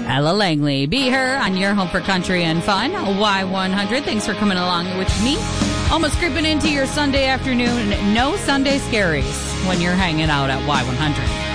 Ella Langley. Be Her on your home for country and fun. Y100. Thanks for coming along with me. Almost creeping into your Sunday afternoon. No Sunday scaries when you're hanging out at Y100.